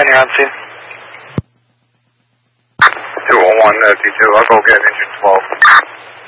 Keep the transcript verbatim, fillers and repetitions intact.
you're on scene? two oh one, uh, D two, I'll go get engine twelve.